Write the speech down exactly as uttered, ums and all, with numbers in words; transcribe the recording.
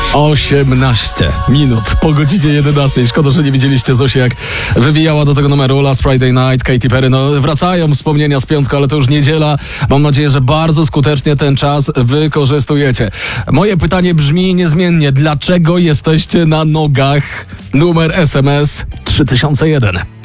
osiemnaście minut po godzinie jedenastej. Szkoda, że nie widzieliście Zosi, jak wywijała do tego numeru Last Friday Night, Katy Perry. No, wracają wspomnienia z piątku, ale to już niedziela. Mam nadzieję, że bardzo skutecznie ten czas wykorzystujecie. Moje pytanie brzmi niezmiennie. Dlaczego jesteście na nogach? Numer S M S trzy tysiące jeden.